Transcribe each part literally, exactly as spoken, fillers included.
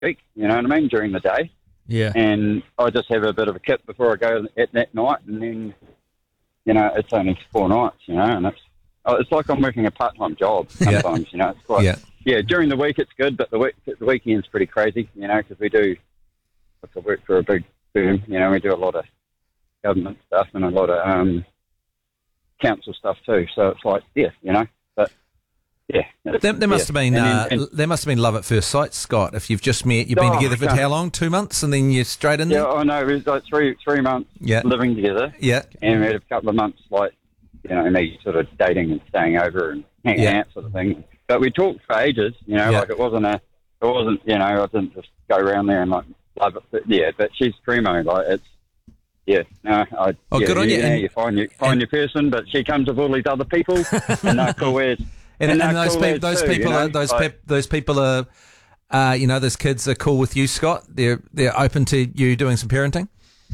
week, you know what I mean, during the day. Yeah. And I just have a bit of a kip before I go at that night, and then, you know, it's only four nights, you know, and it's oh, it's like I'm working a part-time job sometimes, yeah. you know. It's quite, yeah. yeah, during the week it's good, but the week the weekend's pretty crazy, you know, because we do, I work for a big firm, you know, we do a lot of government stuff and a lot of um, council stuff too, so it's like, yeah, you know, but yeah. There, there must yeah. have been and uh, then, and, there must have been love at first sight, Scott. If you've just met, you've been oh, together for how long? Two months, and then you're straight in there. Yeah, I know. It was like three three months yeah. living together. Yeah, and we had a couple of months like, you know, me sort of dating and staying over and hanging yeah. out, sort of thing. But we talked for ages, you know, yeah. like it wasn't a, it wasn't, you know, I didn't just go around there and like love it. But, yeah, but she's primo, like it's. Yeah, no, I. Oh, yeah, good on you. Yeah, And, you find your find and, your person, but she comes with all these other people, and they're cool as. And, and, and those, cool pe- as those too, people, you know? are, those like, pep, those people are, uh, you know, those kids are cool with you, Scott. They're they're open to you doing some parenting.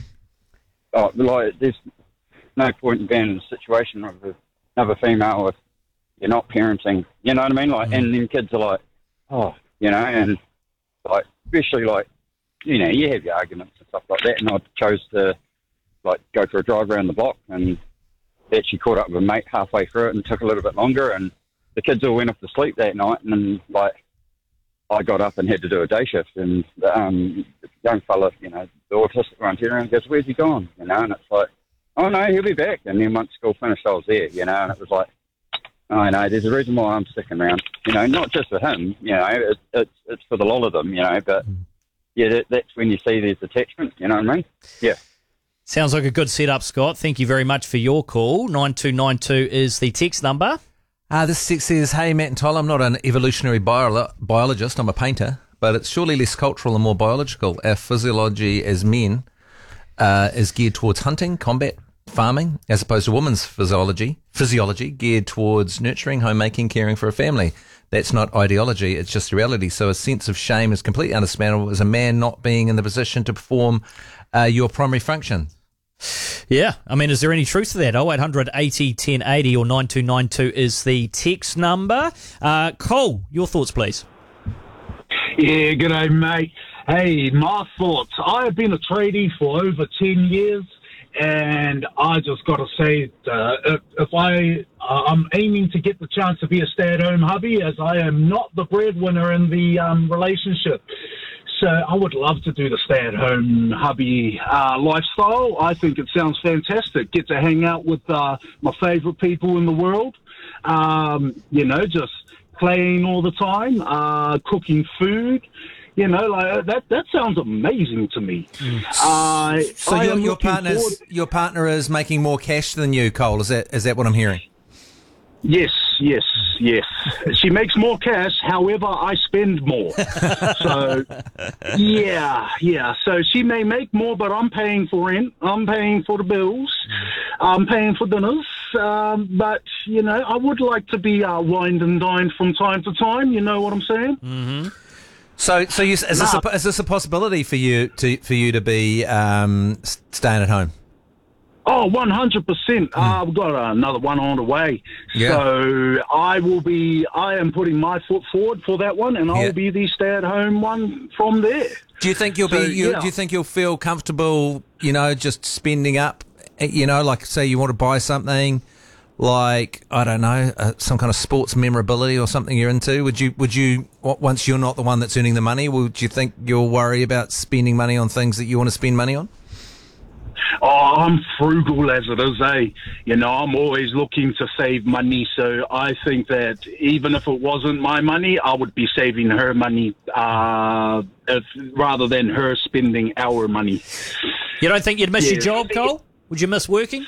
Oh, like there's no point in being in a situation with another female if you're not parenting. You know what I mean? Like, mm. and then kids are like, oh, you know, and like especially like, you know, you have your arguments and stuff like that. And I chose to like go for a drive around the block and actually caught up with a mate halfway through it and took a little bit longer. And the kids all went off to sleep that night, and then like I got up and had to do a day shift. And the um, young fella, you know, the autistic one, here and goes, "Where's he gone?" You know, and it's like, "Oh no, he'll be back." And then once school finished, I was there, you know, and it was like, "Oh no, there's a reason why I'm sticking around." You know, not just for him, you know, it's it's it's for the lot of them, you know. But yeah, that, that's when you see there's attachment. You know what I mean? Yeah. Sounds like a good setup, Scott. Thank you very much for your call. nine two nine two is the text number. Uh, this text says, "Hey, Matt and Tyler, I'm not an evolutionary bio- biologist, I'm a painter, but it's surely less cultural and more biological. Our physiology as men uh, is geared towards hunting, combat, farming, as opposed to women's physiology, physiology geared towards nurturing, homemaking, caring for a family. That's not ideology, it's just reality. So a sense of shame is completely understandable as a man not being in the position to perform uh, your primary function." Yeah, I mean, is there any truth to that? oh eight hundred eighty ten eighty or nine two nine two is the text number. Uh, Cole, your thoughts, please. Yeah, g'day, mate. Hey, my thoughts. I have been a tradie for over ten years, and I just got to say, uh, if, if I, uh, I'm aiming to get the chance to be a stay-at-home hubby, as I am not the breadwinner in the um, relationship. So I would love to do the stay-at-home hubby uh, lifestyle. I think it sounds fantastic. Get to hang out with uh, my favourite people in the world. Um, you know, just playing all the time, uh, cooking food. You know, like that. That sounds amazing to me. Mm. Uh, so I your, am your looking partner's forward- your partner is making more cash than you, Cole. Is that is that what I'm hearing? Yes, yes, yes. She makes more cash, however, I spend more. So, yeah, yeah. So she may make more, but I'm paying for rent. I'm paying for the bills. I'm paying for dinners. Um, but, you know, I would like to be uh, wined and dined from time to time. You know what I'm saying? Mm-hmm. So, so you, is, this a, is this a possibility for you to for you to be um, staying at home? Oh, one hundred percent. Mm. Uh, I've got another one on the way. Yeah. So I will be, I am putting my foot forward for that one, and I Yeah. will be the stay-at-home one from there. Do you think you'll So, be? You, yeah. Do you think you'll feel comfortable? You know, just spending up. You know, like say you want to buy something, like I don't know, uh, some kind of sports memorability or something you're into. Would you? Would you? Once you're not the one that's earning the money, would you think you'll worry about spending money on things that you want to spend money on? Oh, I'm frugal as it is, eh? You know, I'm always looking to save money, so I think that even if it wasn't my money, I would be saving her money uh, if, rather than her spending our money. You don't think you'd miss Yeah. your job, Cole? Would you miss working?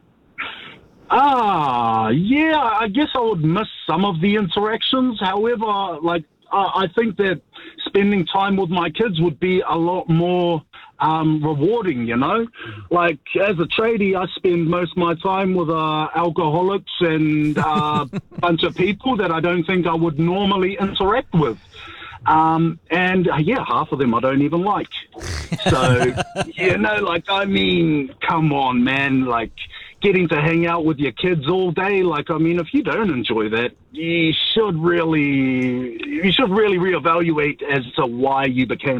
Ah, yeah, I guess I would miss some of the interactions. However, like, uh, I think that spending time with my kids would be a lot more um, rewarding, you know? Like, as a tradie, I spend most of my time with uh, alcoholics and a uh, bunch of people that I don't think I would normally interact with. Um, and, uh, yeah, half of them I don't even like. So, you know, like, I mean, come on, man, like, getting to hang out with your kids all day. Like, I mean, if you don't enjoy that, you should really, you should really reevaluate as to why you became